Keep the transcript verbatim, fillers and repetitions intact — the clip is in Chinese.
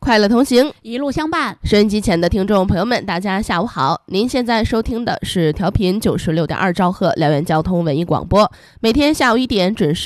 快乐同行， 一路相伴。 收音机前的听众朋友们，大家下午好！您现在收听的是调频九十六点二兆赫辽源交通文艺广播，每天下午一点准时